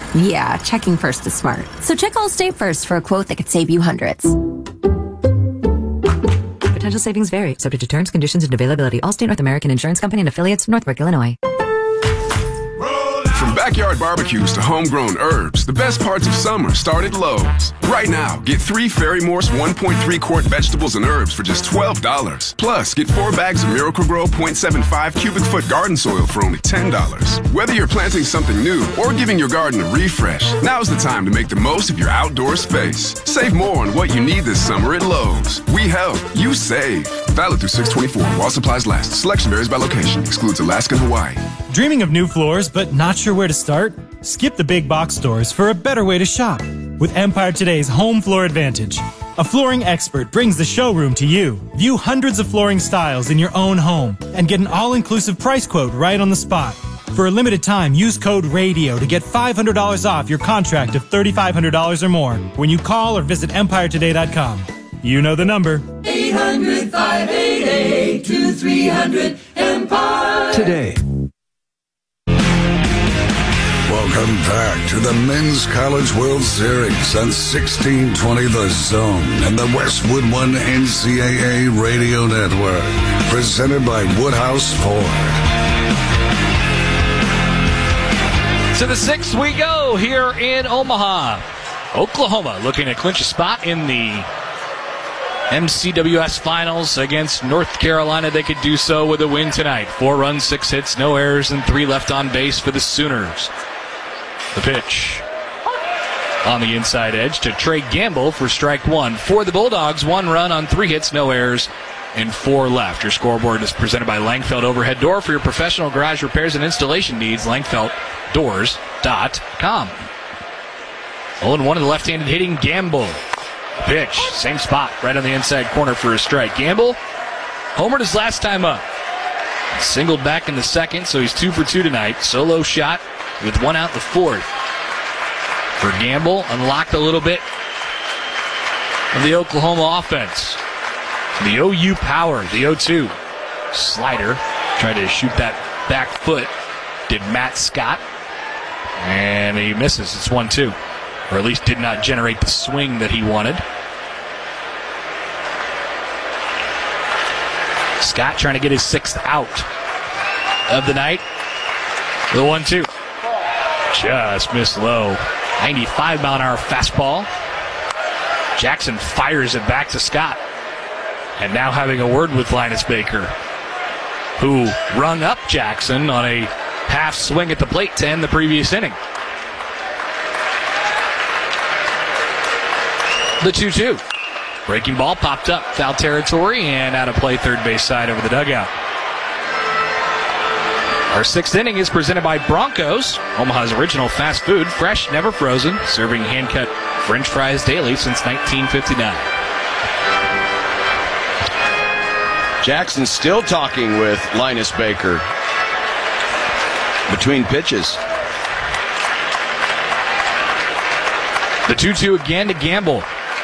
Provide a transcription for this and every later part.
Yeah, checking first is smart. So check Allstate first for a quote that could save you hundreds. Potential savings vary, subject to terms, conditions, and availability. Allstate North American Insurance Company and affiliates, Northbrook, Illinois. From backyard barbecues to homegrown herbs, the best parts of summer start at Lowe's. Right now, get 3 Ferry Morse 1.3 quart vegetables and herbs for just $12. Plus, get 4 bags of Miracle-Gro 0.75 cubic foot garden soil for only $10. Whether you're planting something new or giving your garden a refresh, now's the time to make the most of your outdoor space. Save more on what you need this summer at Lowe's. We help, you save. Valid through 6/24 while supplies last. Selection varies by location. Excludes Alaska and Hawaii. Dreaming of new floors but not sure where to start? Skip the big box stores for a better way to shop with Empire Today's Home Floor Advantage. A flooring expert brings the showroom to you. View hundreds of flooring styles in your own home and get an all-inclusive price quote right on the spot. For a limited time, use code RADIO to get $500 off your contract of $3,500 or more when you call or visit EmpireToday.com. You know the number. 800-588-2300 Empire. Welcome back to the Men's College World Series on 1620 The Zone and the Westwood One NCAA Radio Network. Presented by Woodhouse Ford. To the 6th we go here in Omaha. Oklahoma looking to clinch a spot in the MCWS Finals against North Carolina. They could do so with a win tonight. 4 runs, 6 hits, no errors, and 3 left on base for the Sooners. The pitch on the inside edge to Trey Gamble for strike 1. For the Bulldogs, 1 run on 3 hits, no errors, and 4 left. Your scoreboard is presented by Langfeld Overhead Door. For your professional garage repairs and installation needs, LangfeldDoors.com. 0-1 of the left-handed hitting Gamble. Pitch, same spot, right on the inside corner for a strike. Gamble homered his last time up. Singled back in the second, so he's 2 for 2 tonight. Solo shot with 1 out the 4th. For Gamble, unlocked a little bit of the Oklahoma offense. The OU power, the 0-2. Slider, tried to shoot that back foot. Did Matt Scott. And he misses. It's 1-2. Or at least did not generate the swing that he wanted. Scott trying to get his 6th out of the night. The 1-2. Just missed low. 95-mile-an-hour fastball. Jackson fires it back to Scott. And now having a word with Linus Baker, who rung up Jackson on a half swing at the plate to end the previous inning. The 2-2. Breaking ball popped up, foul territory, and out of play, third base side over the dugout. Our 6th inning is presented by Broncos, Omaha's original fast food, fresh, never frozen, serving hand-cut French fries daily since 1959. Jackson still talking with Linus Baker between pitches. The 2-2 again to Gamble.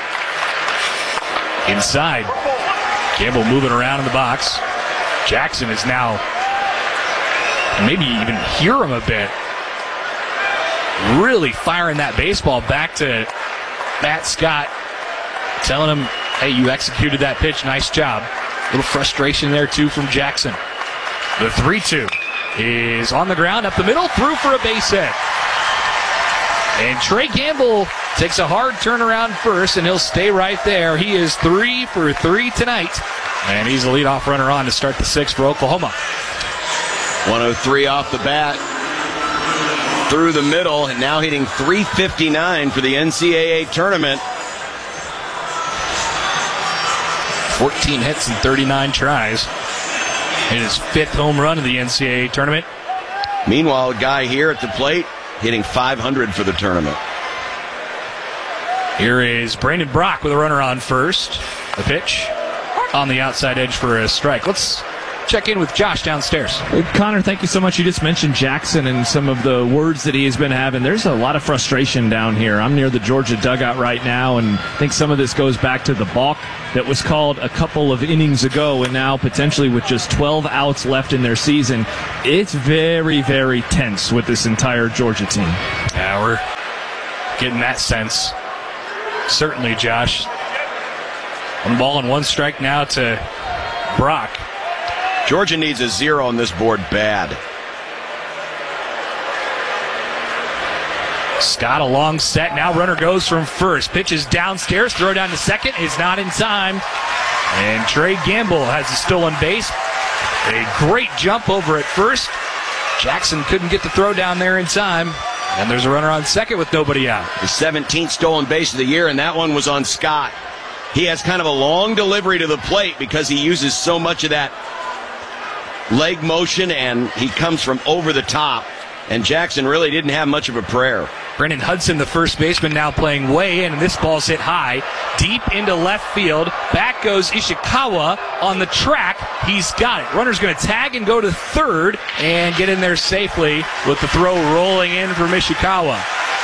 Inside. Gamble moving around in the box. Jackson is now, maybe even hear him a bit, really firing that baseball back to Matt Scott, telling him, hey, you executed that pitch, nice job. A little frustration there, too, from Jackson. The 3-2 is on the ground, up the middle, through for a base hit. And Trey Gamble takes a hard turnaround first, and he'll stay right there. He is 3 for 3 tonight, and he's the leadoff runner on to start the 6th for Oklahoma. 103 off the bat, through the middle, and now hitting .359 for the NCAA tournament. 14 hits and 39 tries. Hit his 5th home run in the NCAA tournament. Meanwhile, a guy here at the plate hitting .500 for the tournament. Here is Brandon Brock with a runner on first. The pitch on the outside edge for a strike. Let's check in with Josh downstairs. Connor, thank you so much. You just mentioned Jackson and some of the words that he has been having. There's a lot of frustration down here. I'm near the Georgia dugout right now, and I think some of this goes back to the balk that was called a couple of innings ago, and now potentially with just 12 outs left in their season. It's very, very tense with this entire Georgia team. Yeah, we're getting that sense. Certainly, Josh. 1 ball and 1 strike now to Brock. Georgia needs a 0 on this board bad. Scott a long set. Now runner goes from first. Pitches downstairs. Throw down to second is not in time. And Trey Gamble has a stolen base. A great jump over at first. Jackson couldn't get the throw down there in time. And there's a runner on second with nobody out. The 17th stolen base of the year, and that one was on Scott. He has kind of a long delivery to the plate because he uses so much of that leg motion, and he comes from over the top. And Jackson really didn't have much of a prayer. Brennan Hudson, the first baseman, now playing way in, and this ball's hit high, deep into left field. Back goes Ishikawa on the track. He's got it. Runner's going to tag and go to third and get in there safely with the throw rolling in from Ishikawa.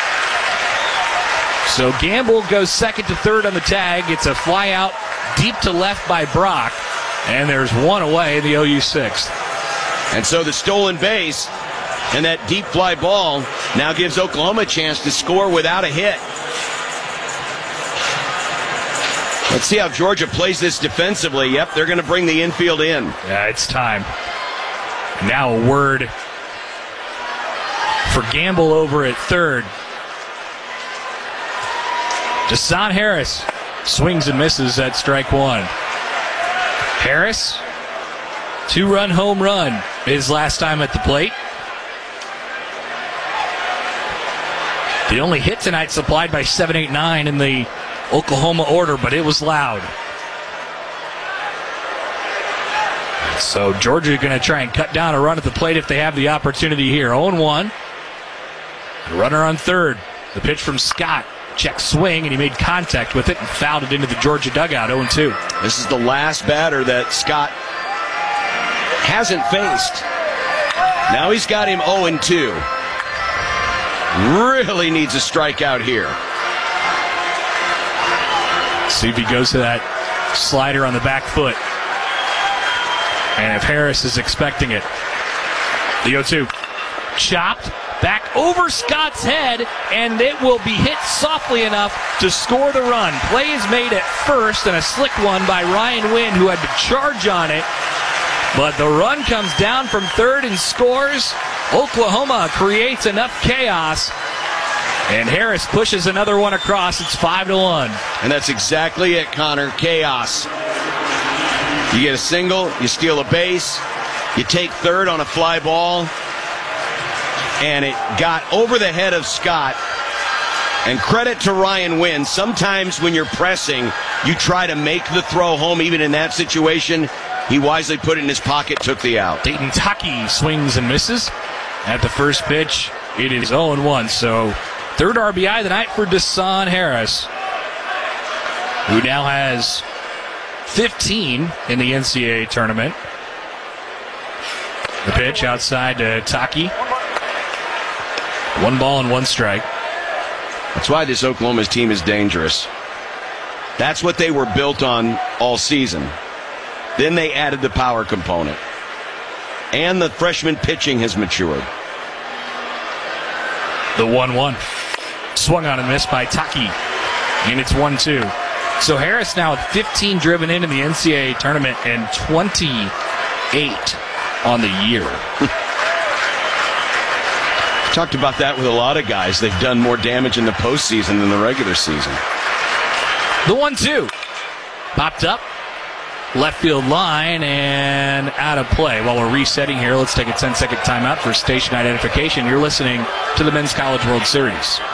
So Gamble goes second to third on the tag. It's a fly out deep to left by Brock, and there's one away in the OU sixth. And so the stolen base and that deep fly ball now gives Oklahoma a chance to score without a hit. Let's see how Georgia plays this defensively. Yep, they're going to bring the infield in. Yeah, it's time. Now a word for Gamble over at third. Jason Harris swings and misses at strike 1. Harris, 2-run home run his last time at the plate. The only hit tonight supplied by 7-8-9 in the Oklahoma order, but it was loud. So Georgia going to try and cut down a run at the plate if they have the opportunity here. 0-1. Runner on third. The pitch from Scott. Check swing, and he made contact with it and fouled it into the Georgia dugout. 0-2. This is the last batter that Scott hasn't faced. Now he's got him 0-2. Really needs a strikeout here. See if he goes to that slider on the back foot. And if Harris is expecting it. The 0-2. Chopped back over Scott's head, and it will be hit softly enough to score the run. Play is made at first, and a slick one by Ryan Wynn, who had to charge on it. But the run comes down from third and scores. Oklahoma creates enough chaos, and Harris pushes another one across. It's 5-1. And that's exactly it, Connor. Chaos. You get a single, you steal a base, you take third on a fly ball, and it got over the head of Scott. And credit to Ryan Wynn. Sometimes when you're pressing, you try to make the throw home. Even in that situation, he wisely put it in his pocket, took the out. Dayton Tuckey swings and misses. At the first pitch, it is 0-1. So third RBI of the night for Dasan Harris, who now has 15 in the NCAA tournament. The pitch outside to Taki. 1 ball and 1 strike. That's why this Oklahoma's team is dangerous. That's what they were built on all season. Then they added the power component. And the freshman pitching has matured. The 1-1. Swung on and missed by Taki. And it's 1-2. So Harris now with 15 driven in the NCAA tournament and 28 on the year. Talked about that with a lot of guys. They've done more damage in the postseason than the regular season. The 1-2. Popped up. Left field line and out of play. While we're resetting here, let's take a 10-second timeout for station identification. You're listening to the Men's College World Series.